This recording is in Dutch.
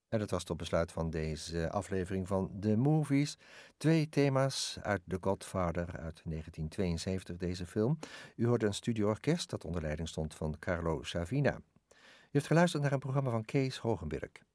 En dat was tot besluit van deze aflevering van The Movies. 2 thema's uit The Godfather uit 1972, deze film. U hoorde een studioorkest dat onder leiding stond van Carlo Sciavina. U heeft geluisterd naar een programma van Kees Hogenberg.